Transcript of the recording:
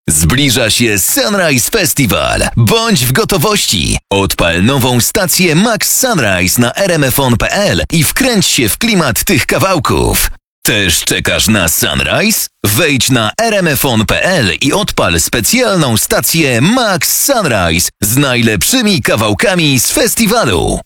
Zbliża się Sunrise Festival. Bądź w gotowości. Odpal nową stację Max Sunrise na rmfon.pl i wkręć się w klimat tych kawałków. Też czekasz na Sunrise? Wejdź na rmfon.pl i odpal specjalną stację Max Sunrise z najlepszymi kawałkami z festiwalu.